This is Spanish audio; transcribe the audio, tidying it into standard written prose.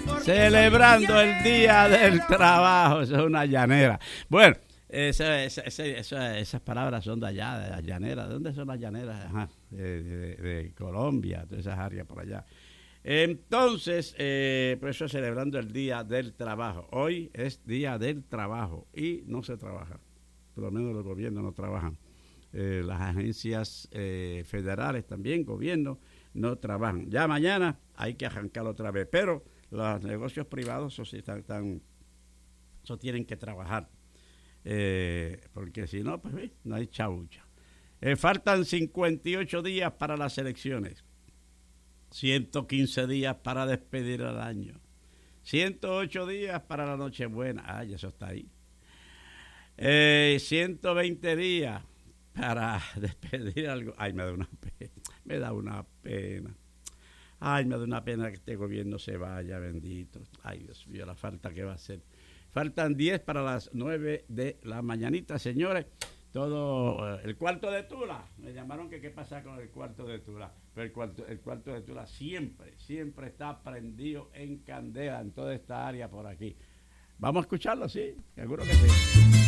Celebrando el Día del Trabajo. Eso es una llanera. Bueno, esas palabras son de allá, de las llaneras. ¿De dónde son las llaneras? Ajá, de Colombia, todas esas áreas por allá. Entonces, por eso celebrando el Día del Trabajo. Hoy es Día del Trabajo y no se trabaja. Por lo menos los gobiernos no trabajan. Las agencias federales también, gobierno, no trabajan. Ya mañana hay que arrancar otra vez, pero los negocios privados eso tienen que trabajar, porque si no, pues no hay chaucha. Faltan 58 días para las elecciones, 115 días para despedir al año, 108 días para la Nochebuena, eso está ahí, 120 días para despedir algo. Ay, me da una pena. Ay, me da una pena que este gobierno se vaya, bendito. Ay, Dios mío, la falta que va a hacer. Faltan 10 para las 9 de la mañanita, señores. Todo el cuarto de Tula. Me llamaron que qué pasa con el cuarto de Tula. Pero el cuarto de Tula siempre está prendido en candela en toda esta área por aquí. Vamos a escucharlo, sí, seguro que sí.